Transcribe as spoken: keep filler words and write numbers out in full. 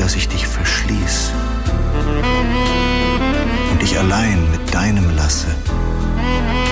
dass ich dich verschließ und dich allein mit deinem lasse.